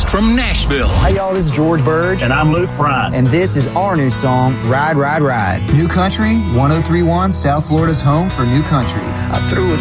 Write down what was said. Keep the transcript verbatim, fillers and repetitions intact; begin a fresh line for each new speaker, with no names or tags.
from Nashville.
Hey, y'all, this is George Bird.
And I'm Luke Bryan.
And this is our new song, Ride, Ride, Ride.
New Country, one oh three point one, South Florida's home for new country.
I threw it